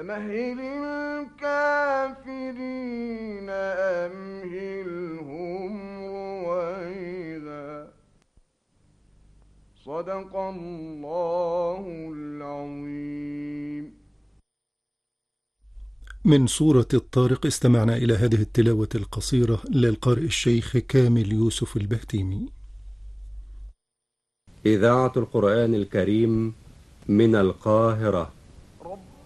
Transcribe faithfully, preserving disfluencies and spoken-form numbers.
فمهل الكافرين أمهلهم رويدا. صدق الله العظيم. من سورة الطارق استمعنا إلى هذه التلاوة القصيرة للقارئ الشيخ كامل يوسف البهتيمي. إذاعة القرآن الكريم من القاهرة.